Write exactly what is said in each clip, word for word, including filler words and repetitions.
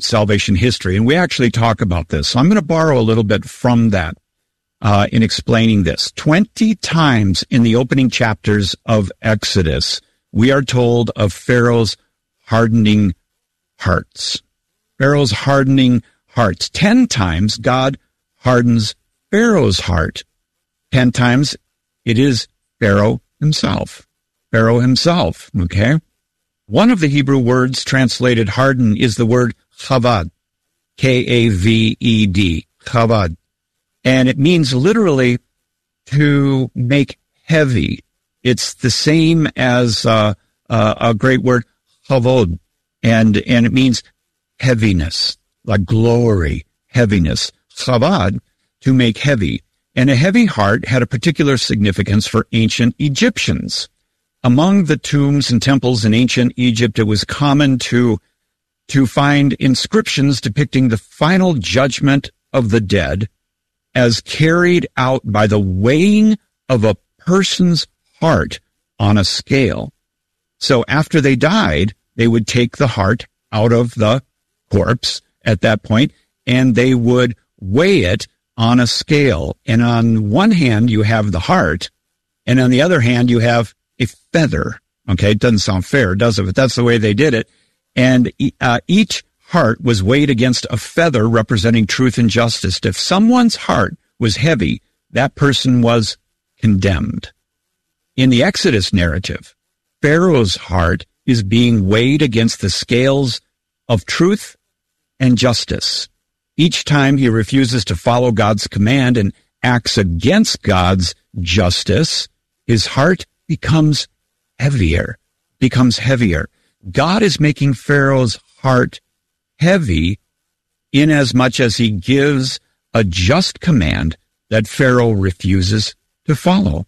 salvation history, and we actually talk about this. So I'm going to borrow a little bit from that uh, in explaining this. Twenty times in the opening chapters of Exodus, we are told of Pharaoh's hardening hearts. Pharaoh's hardening hearts. Ten times God hardens Pharaoh's heart. Ten times it is Pharaoh himself. Pharaoh himself, okay? One of the Hebrew words translated harden is the word chavad, K A V E D, chavad. And it means literally to make heavy. It's the same as uh, uh, a great word, chavod, and and it means heaviness, like glory, heaviness. Chavad, to make heavy. And a heavy heart had a particular significance for ancient Egyptians. Among the tombs and temples in ancient Egypt, it was common to, to find inscriptions depicting the final judgment of the dead as carried out by the weighing of a person's heart on a scale. So after they died, they would take the heart out of the corpse at that point, and they would weigh it on a scale. And on one hand, you have the heart, and on the other hand, you have a feather. Okay, it doesn't sound fair, does it? But that's the way they did it. And uh, each heart was weighed against a feather representing truth and justice. If someone's heart was heavy, that person was condemned. In the Exodus narrative, Pharaoh's heart is being weighed against the scales of truth and justice. Each time he refuses to follow God's command and acts against God's justice, his heart becomes heavier, becomes heavier. God is making Pharaoh's heart heavy inasmuch as he gives a just command that Pharaoh refuses to follow.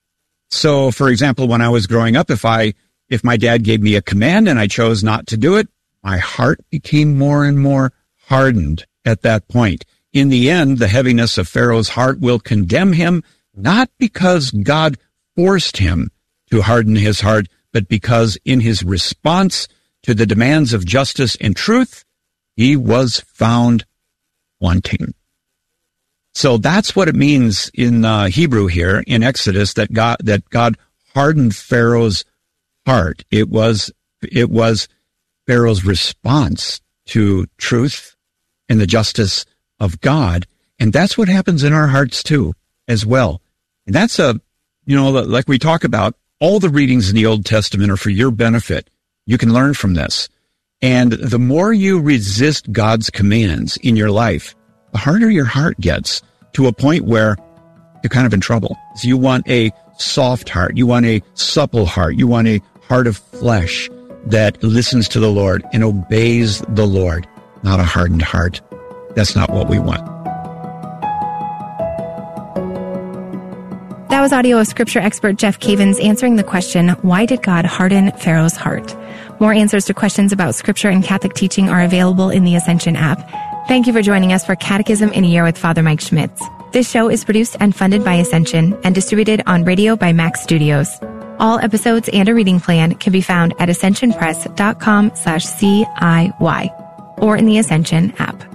So, for example, when I was growing up, if I, if my dad gave me a command and I chose not to do it, my heart became more and more hardened at that point. In the end, the heaviness of Pharaoh's heart will condemn him, not because God forced him to harden his heart, but because in his response to the demands of justice and truth, he was found wanting. So that's what it means in uh, Hebrew here in Exodus, that God that God hardened Pharaoh's heart. It was it was Pharaoh's response to truth and the justice of God, and that's what happens in our hearts too, as well. And that's a you know, like we talk about, all the readings in the Old Testament are for your benefit. You can learn from this. And the more you resist God's commands in your life, the harder your heart gets, to a point where you're kind of in trouble. So you want a soft heart. You want a supple heart. You want a heart of flesh that listens to the Lord and obeys the Lord, not a hardened heart. That's not what we want. That was audio of scripture expert Jeff Cavins answering the question, why did God harden Pharaoh's heart? More answers to questions about scripture and Catholic teaching are available in the Ascension app. Thank you for joining us for Catechism in a Year with Father Mike Schmitz. This show is produced and funded by Ascension and distributed on radio by Max Studios. All episodes and a reading plan can be found at ascensionpress.com slash CIY or in the Ascension app.